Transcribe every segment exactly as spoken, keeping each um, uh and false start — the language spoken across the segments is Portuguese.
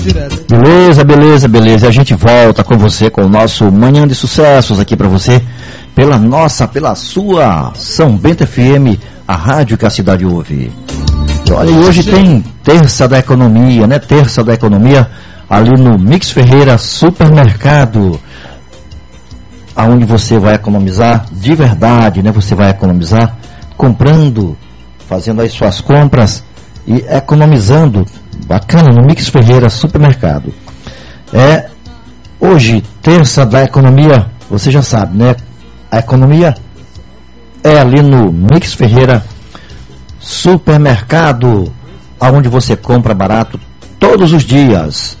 Beleza, beleza, beleza. A gente volta com você com o nosso Manhã de Sucessos aqui pra você, pela nossa, pela sua São Bento F M, a rádio que a cidade ouve. E olha, hoje tem Terça da Economia, né? Terça da Economia ali no Mix Ferreira Supermercado, aonde você vai economizar de verdade, né? Você vai economizar comprando, fazendo as suas compras e economizando. Bacana, no Mix Ferreira Supermercado. É hoje, Terça da Economia, você já sabe, né? A economia é ali no Mix Ferreira Supermercado, aonde você compra barato todos os dias.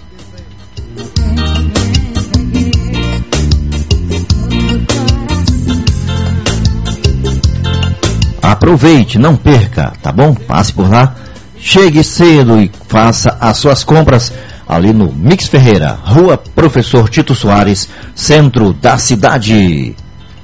Aproveite, não perca, tá bom? Passe por lá, chegue cedo e faça as suas compras ali no Mix Ferreira, Rua Professor Tito Soares, centro da cidade.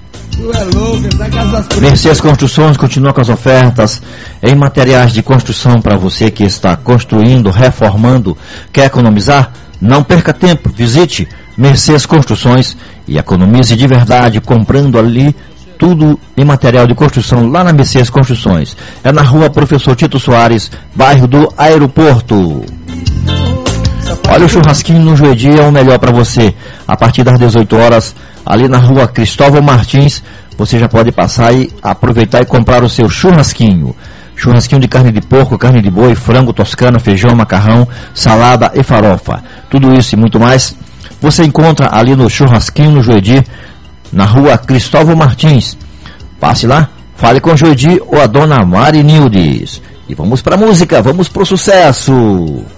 Mercedes Construções continua com as ofertas em materiais de construção para você que está construindo, reformando, quer economizar? Não perca tempo, visite Mercedes Construções e economize de verdade comprando ali tudo em material de construção lá na Mercedes Construções. É na Rua Professor Tito Soares, bairro do Aeroporto. Olha, o churrasquinho no Juedi é o melhor para você. A partir das dezoito horas, ali na Rua Cristóvão Martins, você já pode passar e aproveitar e comprar o seu churrasquinho. Churrasquinho de carne de porco, carne de boi, frango toscano, feijão, macarrão, salada e farofa. Tudo isso e muito mais você encontra ali no Churrasquinho no Juedi, na Rua Cristóvão Martins. Passe lá, fale com o Juedi ou a dona Mari Nildes. E vamos pra música, vamos pro sucesso.